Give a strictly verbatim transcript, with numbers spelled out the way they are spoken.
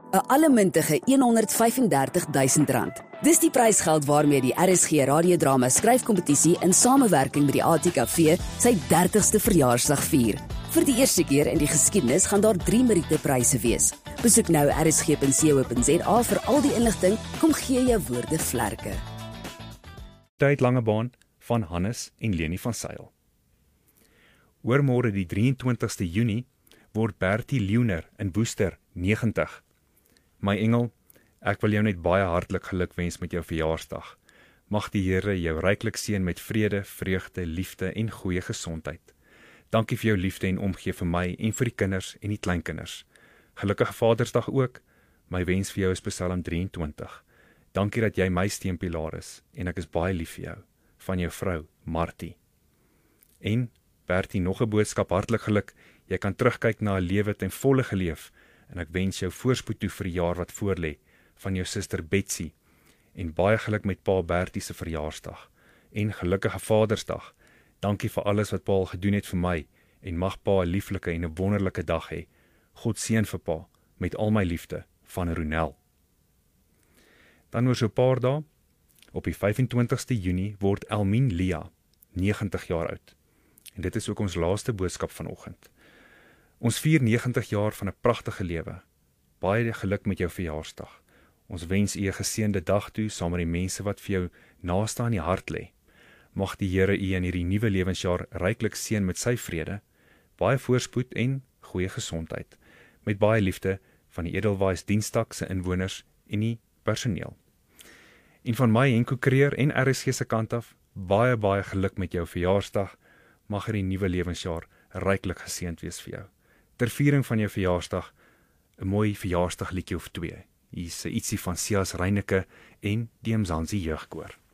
'n allemintige honderdvyfendertigduisend rand. Dis die prysgeld waarmee die R S G radiodrama skryfkompetisie in samewerking met die A T K V sy dertigste verjaarsdag vier. Vir die eerste keer in die geskiedenis gaan daar drie Meriete-pryse wees. Besoek nou r s g punt co punt z a vir al die inligting. Kom gee jou woorde vlerke. Tyd Langebaan van Hannes en Leni van Sail. Oormôre die drieëntwintigste Junie word Bertie Leeuner in Woester negentig. My engel, ek wil jou net baie hartlik gelukwens met jou verjaarsdag. Mag die Here jou ryklik seën met vrede, vreugde, liefde en goeie gesondheid. Dankie vir jou liefde en omgee vir my en vir die kinders en die kleinkinders. Gelukkige Vadersdag ook. My wens vir jou is Psalm drieëntwintig. Dankie dat jy my steunpilaar is en ek is baie lief vir jou. Van jou vrou, Martie. En Bertie, nog 'n boodskap, hartlik geluk. Jy kan terugkyk na 'n lewe ten volle geleef en ek wens jou voorspoed toe vir die jaar wat voorlê. Van jou suster Betsy en baie geluk met pa Bertie se verjaarsdag en gelukkige Vadersdag. Dankie vir alles wat pa al gedoen het vir my en mag pa 'n lieflike en 'n wonderlike dag hê. God seën vir pa met al my liefde van Ronel. Dan oor so 'n paar dae, op die vyfentwintigste Junie word Elmien Lia negentig jaar oud. En dit is ook ons laaste boodskap vanoggend. Ons vier negentig jaar van 'n pragtige lewe. Baie geluk met jou verjaarsdag. Ons wens u 'n geseënde dag toe saam met die mense wat vir jou naaste aan die hart lê. Mag die Here u in hierdie nuwe lewensjaar ryklik seën met sy vrede, baie voorspoed en goeie gesondheid, met baie liefde van die Edelweiss Dienstak se inwoners en die personeel. En van my Henko Kreer en R S G se kant af, baie baie geluk met jou verjaarsdag. Mag hierdie nuwe lewensjaar ryklik geseënd wees vir jou. Ter viering van jou verjaarsdag, 'n mooi verjaarsdagliedjie of twee. Hier's ietsie van Sias Reyneke en die Mzansi Jeugkoor.